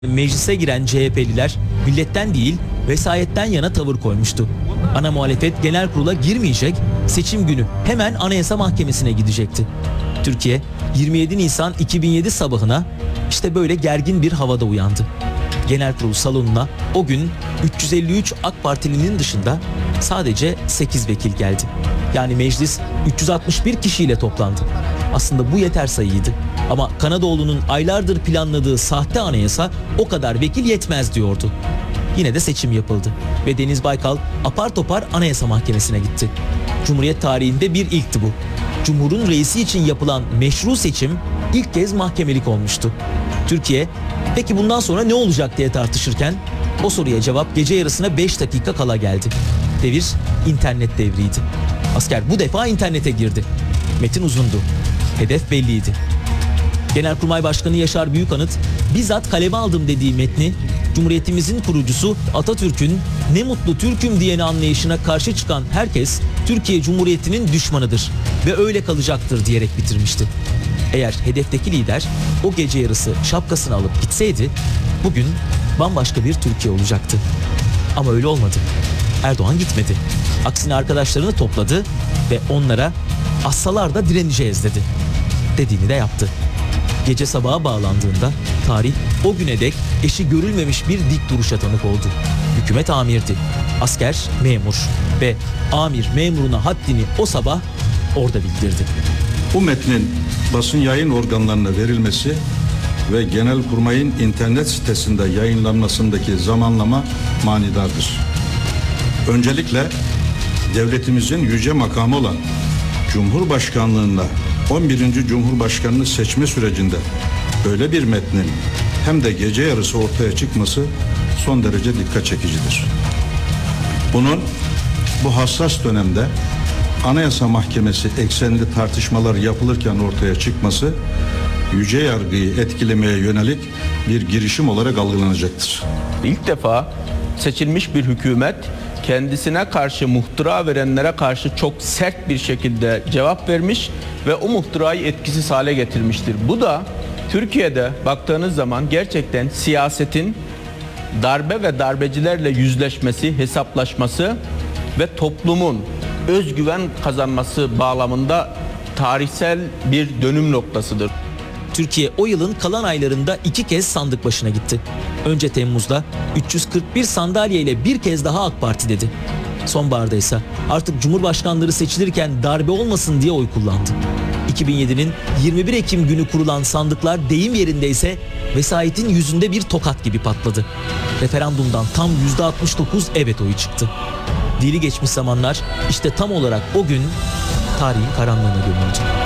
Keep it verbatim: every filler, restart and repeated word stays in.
Meclise giren C H P'liler milletten değil vesayetten yana tavır koymuştu. Ana muhalefet genel kurula girmeyecek, seçim günü hemen Anayasa Mahkemesi'ne gidecekti. Türkiye yirmi yedi Nisan iki bin yedi sabahına işte böyle gergin bir havada uyandı. Genel kurul salonuna o gün üç yüz elli üç AK Partilinin dışında sadece sekiz vekil geldi. Yani meclis üç yüz altmış bir kişiyle toplandı. Aslında bu yeter sayıydı. Ama Kanadoğlu'nun aylardır planladığı sahte anayasa o kadar vekil yetmez diyordu. Yine de seçim yapıldı ve Deniz Baykal apar topar Anayasa Mahkemesi'ne gitti. Cumhuriyet tarihinde bir ilkti bu. Cumhur'un reisi için yapılan meşru seçim ilk kez mahkemelik olmuştu. Türkiye peki bundan sonra ne olacak diye tartışırken o soruya cevap gece yarısına beş dakika kala geldi. Devir internet devriydi. Asker bu defa internete girdi. Metin uzundu. Hedef belliydi. Genelkurmay Başkanı Yaşar Büyükanıt bizzat kaleme aldım dediği metni Cumhuriyetimizin kurucusu Atatürk'ün ne mutlu Türk'üm diyeni anlayışına karşı çıkan herkes Türkiye Cumhuriyeti'nin düşmanıdır ve öyle kalacaktır diyerek bitirmişti. Eğer hedefteki lider o gece yarısı şapkasını alıp gitseydi bugün bambaşka bir Türkiye olacaktı. Ama öyle olmadı. Erdoğan gitmedi. Aksine arkadaşlarını topladı ve onlara assalar da direneceğiz dedi. Dediğini de yaptı. Gece sabaha bağlandığında tarih o güne dek eşi görülmemiş bir dik duruşa tanık oldu. Hükümet amirdi, asker memur ve amir memuruna haddini o sabah orada bildirdi. Bu metnin basın yayın organlarına verilmesi ve Genelkurmay'ın internet sitesinde yayınlanmasındaki zamanlama manidardır. Öncelikle devletimizin yüce makamı olan Cumhurbaşkanlığında on birinci Cumhurbaşkanını seçme sürecinde böyle bir metnin hem de gece yarısı ortaya çıkması son derece dikkat çekicidir. Bunun bu hassas dönemde Anayasa Mahkemesi eksenli tartışmalar yapılırken ortaya çıkması yüce yargıyı etkilemeye yönelik bir girişim olarak algılanacaktır. İlk defa seçilmiş bir hükümet kendisine karşı muhtıra verenlere karşı çok sert bir şekilde cevap vermiş ve o muhtırayı etkisiz hale getirmiştir. Bu da Türkiye'de baktığınız zaman gerçekten siyasetin darbe ve darbecilerle yüzleşmesi, hesaplaşması ve toplumun özgüven kazanması bağlamında tarihsel bir dönüm noktasıdır. Türkiye o yılın kalan aylarında iki kez sandık başına gitti. Önce Temmuz'da üç yüz kırk bir sandalye ile bir kez daha AK Parti dedi. Sonbaharda ise artık Cumhurbaşkanları seçilirken darbe olmasın diye oy kullandı. iki bin yedinin yirmi bir Ekim günü kurulan sandıklar deyim yerindeyse vesayetin yüzünde bir tokat gibi patladı. Referandumdan tam yüzde altmış dokuz evet oyu çıktı. Dili geçmiş zamanlar işte tam olarak o gün tarihin karanlığına gömüldü.